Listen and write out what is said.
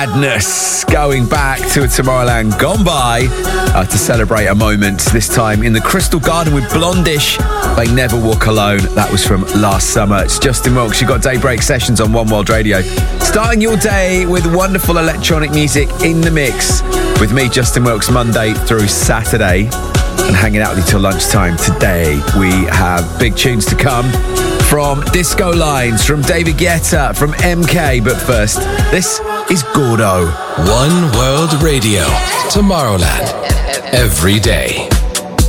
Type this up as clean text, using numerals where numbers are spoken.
Madness, going back to a Tomorrowland gone by to celebrate a moment, this time in the Crystal Garden with Blondish. They Never Walk Alone. That was from last summer. It's Justin Wilkes. You've got Daybreak Sessions on One World Radio. Starting your day with wonderful electronic music in the mix with me, Justin Wilkes, Monday through Saturday, and hanging out with you till lunchtime. Today we have big tunes to come from Disco Lines, from David Guetta, from MK. But first, this is Gordo. One World Radio. Tomorrowland. Every day.